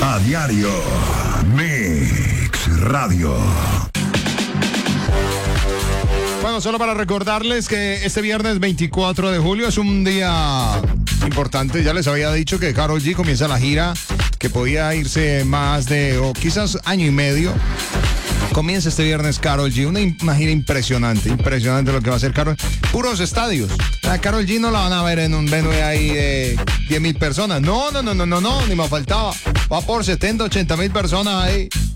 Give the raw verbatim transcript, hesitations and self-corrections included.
A diario. Mix Radio. Bueno, solo para recordarles que este viernes veinticuatro de julio es un día importante. Ya les había dicho que Karol G comienza la gira, que podía irse más de, o quizás año y medio. Comienza este viernes Karol G, una, una gira impresionante, impresionante lo que va a hacer Karol. Puros estadios. A Karol G no la van a ver en un venue ahí de diez mil personas. No, no, no, no, no, no, ni me faltaba. Va por setenta, ochenta mil personas ahí.